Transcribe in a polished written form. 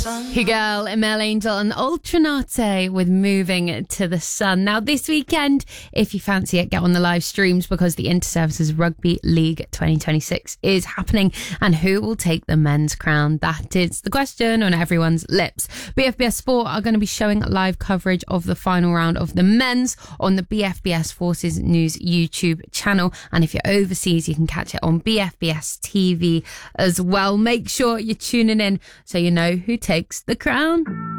Hugel, Mel Angel and Ultranate with Moving to the Sun. Now this weekend, if you fancy it, get on the live streams because the Inter-Services Rugby League 2026 is happening, and who will take the men's crown? That is the question on everyone's lips. BFBS Sport are going to be showing live coverage of the final round of the men's on the BFBS Forces News YouTube channel, and if you're overseas you can catch it on BFBS TV as well. Make sure you're tuning in so you know who takes the crown.